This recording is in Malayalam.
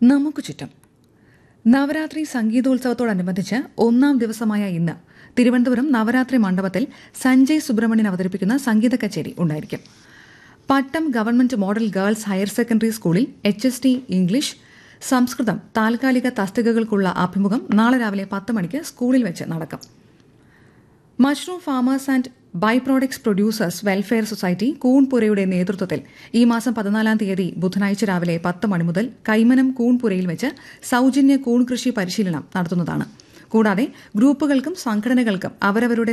നമുക്ക് ചുറ്റും നവരാത്രി സംഗീതോത്സവത്തോടനുബന്ധിച്ച് ഒന്നാം ദിവസമായ ഇന്ന് തിരുവനന്തപുരം നവരാത്രി മണ്ഡപത്തിൽ സഞ്ജയ് സുബ്രഹ്മണ്യൻ അവതരിപ്പിക്കുന്ന സംഗീത കച്ചേരി ഉണ്ടായിരിക്കും. പട്ടം government model girls higher secondary സ്കൂളിൽ HST ഇംഗ്ലീഷ്, സംസ്കൃതം താൽക്കാലിക തസ്തികകൾക്കുള്ള അഭിമുഖം നാളെ രാവിലെ 10 മണിക്ക് സ്കൂളിൽ വെച്ച് നടക്കും. Mushroom farmers and by products producers welfare society കൂൺപുരയുടെ നേതൃത്വത്തിൽ ഈ മാസം 14 തീയതി ബുധനാഴ്ച രാവിലെ 10 മണി മുതൽ കൈമനം കൂൺപുരയിൽ വെച്ച് സൌജന്യ കൂൺ കൃഷി പരിശീലനം നടത്തുന്നതാണ്. കൂടാതെ ഗ്രൂപ്പുകൾക്കും സംഘടനകൾക്കും അവരവരുടെ